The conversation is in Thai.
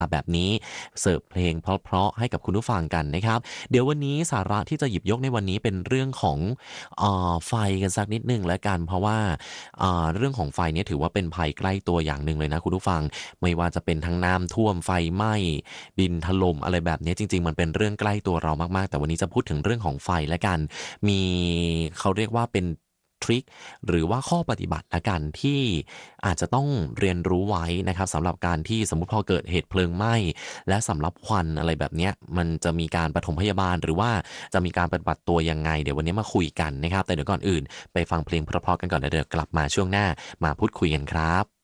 แบบนี้เสิร์ฟเพลงเพราะๆให้กับคุณผู้ฟังกันนะครับเดี๋ยววันนี้สาระที่จะหยิบยกในวันนี้เป็นเรื่องของไฟกันสักนิดหนึ่งแล้วกันเพราะว่าเรื่องของไฟเนี่ยถือว่าเป็นภัยใกล้ตัวอย่างหนึ่งเลยนะคุณผู้ฟังไม่ว่าจะเป็นทั้งน้ำท่วมไฟไหม้ดินถล่มอะไรแบบนี้จริงๆมันเป็นเรื่องใกล้ตัวเรามากๆแต่วันนี้จะพูดถึงเรื่องของไฟแล้วกันมีเขาเรียกว่าเป็นทริคหรือว่าข้อปฏิบัติละกันที่อาจจะต้องเรียนรู้ไว้นะครับสำหรับการที่สมมุติพอเกิดเหตุเพลิงไหม้และสำลักควันอะไรแบบเนี้ยมันจะมีการปฐมพยาบาลหรือว่าจะมีการปฏิบัติตัวยังไงเดี๋ยววันนี้มาคุยกันนะครับแต่เดี๋ยวก่อนอื่นไปฟังเพลงเพราะๆกันก่อนเดี๋ยวกลับมาช่วงหน้ามาพูดคุยกันครับ